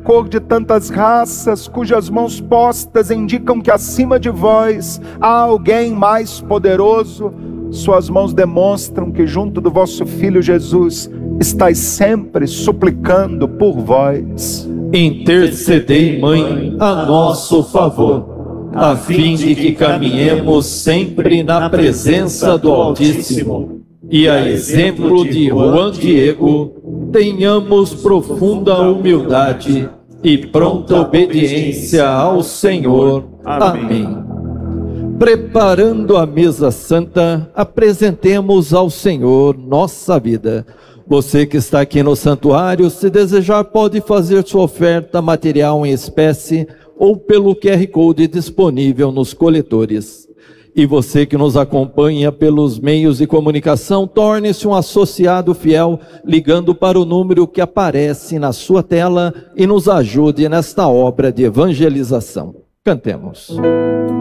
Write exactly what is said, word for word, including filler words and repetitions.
cor de tantas raças, cujas mãos postas indicam que acima de vós há alguém mais poderoso, suas mãos demonstram que junto do vosso Filho Jesus estáis sempre suplicando por vós. Intercedei, Mãe, a nosso favor, a fim de que caminhemos sempre na presença do Altíssimo, e a exemplo de Juan Diego, tenhamos profunda humildade e pronta obediência ao Senhor. Amém. Preparando a mesa santa, apresentemos ao Senhor nossa vida. Você que está aqui no santuário, se desejar, pode fazer sua oferta material em espécie ou pelo Q R Code disponível nos coletores. E você que nos acompanha pelos meios de comunicação, torne-se um associado fiel, ligando para o número que aparece na sua tela e nos ajude nesta obra de evangelização. Cantemos.